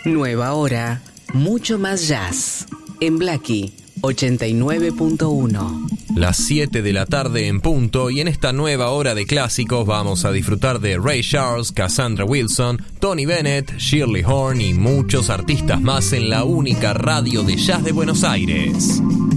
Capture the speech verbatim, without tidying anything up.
Nueva hora, mucho más jazz. En Blackie ochenta y nueve punto uno. Las siete de la tarde en punto, y en esta nueva hora de clásicos vamos a disfrutar de Ray Charles, Cassandra Wilson, Tony Bennett, Shirley Horn y muchos artistas más en la única radio de jazz de Buenos Aires.